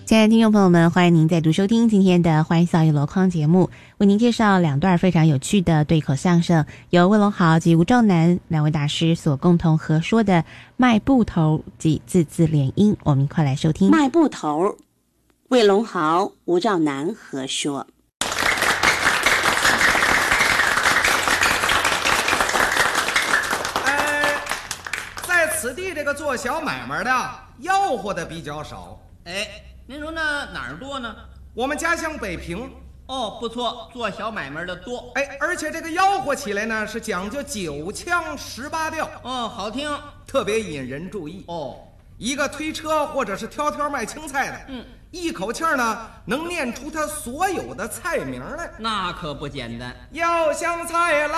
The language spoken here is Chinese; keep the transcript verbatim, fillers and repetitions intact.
亲爱的听众朋友们，欢迎您再度收听今天的欢迎扫一箩筐节目，为您介绍两段非常有趣的对口相声，由魏龙豪及吴兆南两位大师所共同合说的卖布头及字字联音，我们一块来收听。 卖布头，魏龙豪、吴兆南合说。 哎，在此地这个做小买卖的吆喝的比较少。 哎，您说那哪儿多呢？ 我们家乡北平。 哦，不错，做小买卖的多。 哎，而且这个吆喝起来呢是讲究九腔十八调。 哦，好听， 特别引人注意。 哦， 一个推车或者是挑挑卖青菜的， 嗯， 一口气儿呢能念出他所有的菜名来， 那可不简单。 要香菜来